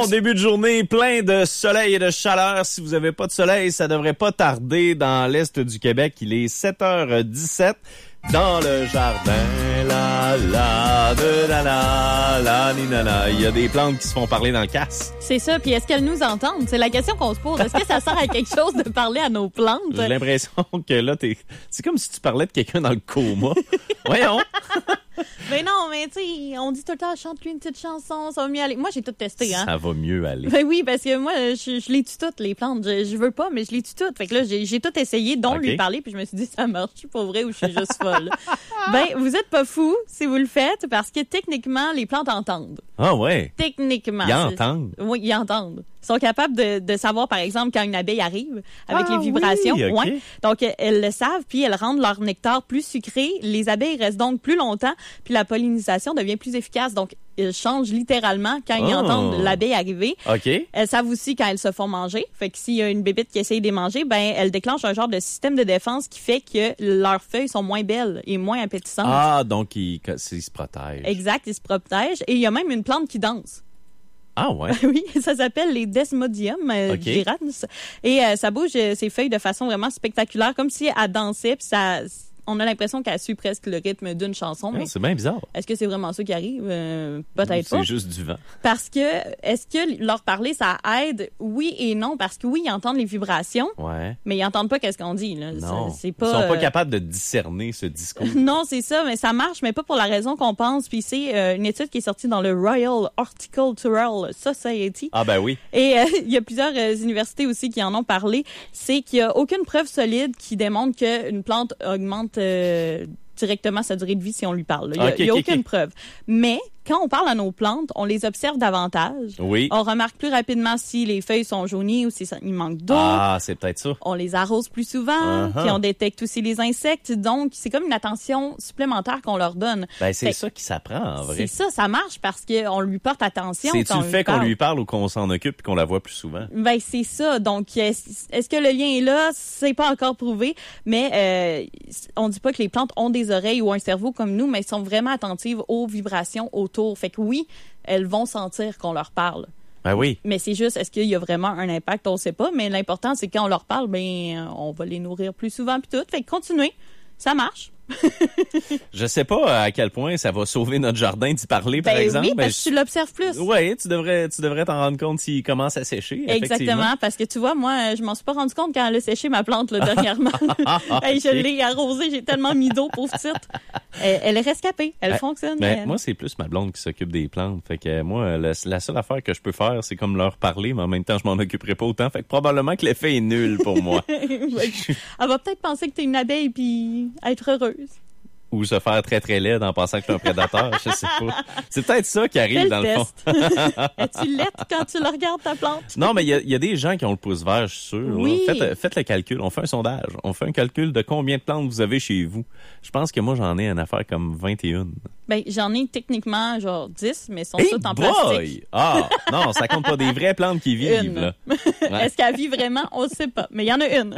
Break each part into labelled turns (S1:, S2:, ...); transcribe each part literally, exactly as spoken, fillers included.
S1: début de journée, plein de soleil et de chaleur. Si vous avez pas de soleil, ça devrait pas tarder dans l'est du Québec. Il est sept heures dix-sept. Dans le jardin, la la de la la la ni la la. Il y a des plantes qui se font parler dans le casse.
S2: C'est ça. Puis est-ce qu'elles nous entendent? C'est la question qu'on se pose. Est-ce que ça sert à quelque chose de parler à nos plantes?
S1: J'ai l'impression que là, t'es... c'est comme si tu parlais de quelqu'un dans le coma. Voyons.
S2: Mais non, mais tu sais, on dit tout le temps, chante-lui une petite chanson, ça va mieux aller. Moi, j'ai tout testé, hein.
S1: Ça va mieux aller.
S2: Ben oui, parce que moi, je, je les tue toutes, les plantes. Je, je veux pas, mais je les tue toutes. Fait que là, j'ai, j'ai tout essayé, dont
S1: okay.
S2: lui parler, puis je me suis dit, ça marche, je suis pas vrai ou je suis juste folle. Ben, vous êtes pas fou si vous le faites, parce que techniquement, les plantes entendent.
S1: Ah ouais?
S2: Techniquement.
S1: Ils entendent?
S2: Oui, ils entendent. Ils sont capables de, de savoir, par exemple, quand une abeille arrive, avec
S1: ah,
S2: les vibrations.
S1: Oui, okay.
S2: Ouais. Donc, elles le savent, puis elles rendent leur nectar plus sucré. Les abeilles restent donc plus longtemps, puis la pollinisation devient plus efficace. Donc, ils changent littéralement quand
S1: oh.
S2: ils entendent l'abeille arriver.
S1: OK.
S2: Elles savent aussi quand elles se font manger. Fait que s'il y a une bébite qui essaye de les manger, ben, elles déclenchent un genre de système de défense qui fait que leurs feuilles sont moins belles et moins appétissantes.
S1: Ah, donc ils, ils se protègent.
S2: Exact, ils se protègent. Et il y a même une plante qui danse.
S1: Ah ouais?
S2: Oui, ça s'appelle les Desmodium euh,
S1: okay.
S2: gyrans. Et euh, ça bouge euh, ses feuilles de façon vraiment spectaculaire, comme si elle dansait, puis ça... On a l'impression qu'elle suit presque le rythme d'une chanson.
S1: Ah,
S2: mais
S1: c'est bien bizarre.
S2: Est-ce que c'est vraiment ça qui arrive? Euh, peut-être
S1: c'est
S2: pas.
S1: C'est juste du vent.
S2: Parce que, est-ce que leur parler, ça aide? Oui et non. Parce que oui, ils entendent les vibrations.
S1: Ouais.
S2: Mais ils n'entendent pas qu'est-ce qu'on dit, là.
S1: Non.
S2: C'est, c'est pas,
S1: ils sont pas
S2: euh...
S1: capables de discerner ce discours.
S2: Non, c'est ça. Mais ça marche, mais pas pour la raison qu'on pense. Puis c'est euh, une étude qui est sortie dans le Royal Horticultural Society.
S1: Ah ben oui.
S2: Et euh, il y a plusieurs euh, universités aussi qui en ont parlé. C'est qu'il y a aucune preuve solide qui démontre qu'une plante augmente euh, directement sa durée de vie si on lui parle. Il n'y a,
S1: okay,
S2: il y a
S1: okay,
S2: aucune
S1: okay.
S2: preuve. Mais quand on parle à nos plantes, on les observe davantage.
S1: Oui.
S2: On remarque plus rapidement si les feuilles sont jaunies ou si ça, il manque d'eau.
S1: Ah, c'est peut-être ça.
S2: On les arrose plus souvent.
S1: Uh-huh.
S2: Puis on détecte aussi les insectes. Donc, c'est comme une attention supplémentaire qu'on leur donne.
S1: Ben, c'est
S2: fait,
S1: ça qui s'apprend, en vrai.
S2: C'est ça, ça marche parce qu'on lui porte attention.
S1: C'est-tu
S2: quand
S1: le fait
S2: lui
S1: qu'on lui parle ou qu'on s'en occupe et qu'on la voit plus souvent?
S2: Ben, c'est ça. Donc, est-ce, est-ce que le lien est là? C'est pas encore prouvé. Mais euh, on dit pas que les plantes ont des oreilles ou un cerveau comme nous, mais elles sont vraiment attentives aux vibrations autour. Fait que oui, elles vont sentir qu'on leur parle.
S1: Ben oui.
S2: Mais c'est juste, est-ce qu'il y a vraiment un impact? On ne sait pas. Mais l'important, c'est que quand on leur parle, ben, on va les nourrir plus souvent puis tout. Fait que continuez. Ça marche.
S1: Je sais pas à quel point ça va sauver notre jardin d'y parler, par
S2: ben
S1: exemple.
S2: Oui, parce
S1: ben,
S2: que tu l'observes plus.
S1: Oui, tu devrais, tu devrais t'en rendre compte s'il commence à sécher.
S2: Exactement, parce que tu vois, moi, je m'en suis pas rendu compte quand elle a séché ma plante là, dernièrement. Hey, je l'ai arrosée, j'ai tellement mis d'eau, pauvre petite. Elle, elle est rescapée, elle
S1: ben,
S2: fonctionne.
S1: Ben,
S2: elle...
S1: Moi, c'est plus ma blonde qui s'occupe des plantes. Fait que moi, la, la seule affaire que je peux faire, c'est comme leur parler, mais en même temps, je m'en occuperai pas autant. Fait que probablement que l'effet est nul pour moi.
S2: Elle va peut-être penser que t'es une abeille puis être heureuse.
S1: Ou se faire très très laide en pensant que t'es un prédateur, je sais pas. C'est peut-être ça qui arrive
S2: Quel
S1: dans
S2: test.
S1: le fond.
S2: Es-tu laide quand tu le regardes ta plante?
S1: Non, mais il y, y a des gens qui ont le pouce vert, je suis sûr.
S2: Oui.
S1: Faites, faites le calcul. On fait un sondage. On fait un calcul de combien de plantes vous avez chez vous. Je pense que moi, j'en ai une affaire comme vingt et une.
S2: Ben, j'en ai techniquement genre dix, mais elles sont
S1: hey
S2: toutes en
S1: boy!
S2: plastique.
S1: Ah, non, ça compte pas des vraies plantes qui vivent,
S2: une.
S1: là. Ouais.
S2: Est-ce qu'elle vit vraiment? On ne sait pas. Mais il y en a une.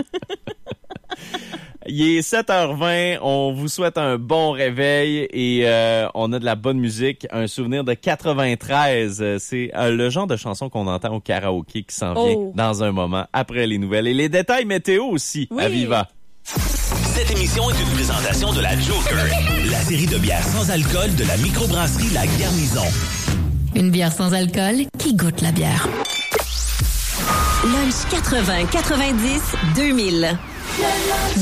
S1: Il est sept heures vingt, on vous souhaite un bon réveil et euh, on a de la bonne musique, un souvenir de quatre-vingt-treize. C'est euh, le genre de chanson qu'on entend au karaoké qui s'en vient
S2: oh.
S1: dans un moment après les nouvelles. Et les détails météo aussi,
S2: oui.
S1: à Viva.
S3: Cette émission est une présentation de la Joker, la série de bières sans alcool de la microbrasserie La Garnison.
S4: Une bière sans alcool qui goûte la bière.
S5: Lunch quatre-vingts quatre-vingt-dix deux mille.